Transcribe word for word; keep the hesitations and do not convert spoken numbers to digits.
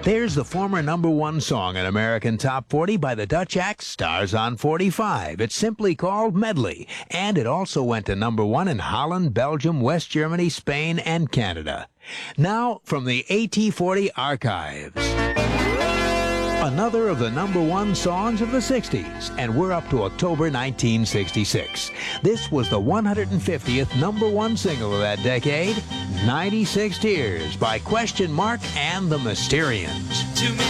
There's the former number one song in American Top forty by the Dutch act Stars on forty-five. It's simply called Medley, and it also went to number one in Holland, Belgium, West Germany, Spain, and Canada. Now, from the A T forty archives, another of the number one songs of the sixties, and we're up to October nineteen sixty-six. This was the one hundred fiftieth number one single of that decade, ninety-six Tears by Question Mark and the Mysterians.